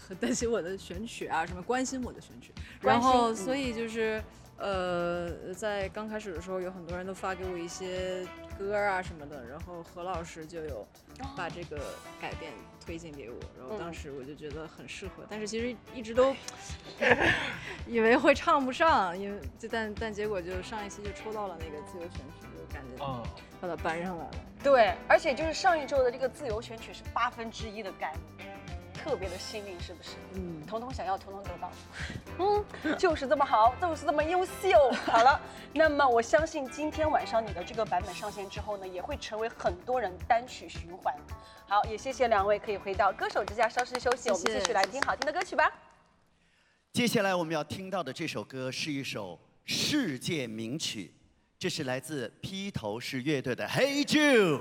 很担心我的选曲啊，什么关心我的选曲，然后所以就是。在刚开始的时候，有很多人都发给我一些歌啊什么的，然后何老师就有把这个改编推荐给我，然后当时我就觉得很适合，但是其实一直都以为会唱不上，因为但结果就上一期就抽到了那个自由选曲，就感觉把它搬上来了。 对，而且就是上一周的这个自由选曲是1/8的概率。特别的幸运，是不是？统统想要，统统得到。就是这么好，就是这么优秀。好了，那么我相信今天晚上你的这个版本上线之后呢，也会成为很多人单曲循环。好，也谢谢2位，可以回到歌手之家稍事休息，我们继续来听好听的歌曲吧。 接下来我们要听到的这首歌是一首世界名曲，这是来自披头士乐队的《Hey Jude》。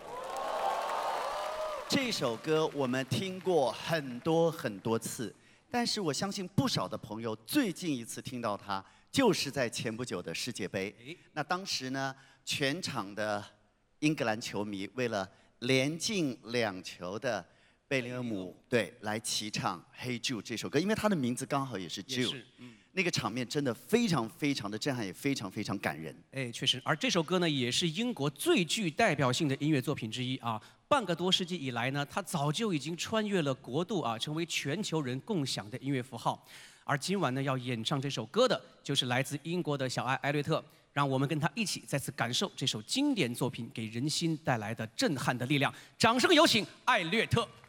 这首歌我们听过很多次，但是我相信不少的朋友最近一次听到它，就是在前不久的世界杯。那当时呢，全场的英格兰球迷为了连进2球的贝林厄姆来齐唱《Hey Jude》这首歌，因为它的名字刚好也是 Jude。那个场面真的非常的震撼，也非常感人。 哎，确实，而这首歌呢，也是英国最具代表性的音乐作品之一啊。半个多世纪以来呢，它早就已经穿越了国度啊，成为全球人共享的音乐符号。而今晚呢，要演唱这首歌的，就是来自英国的小艾略特。让我们跟他一起再次感受这首经典作品给人心带来的震撼的力量。掌声有请艾略特。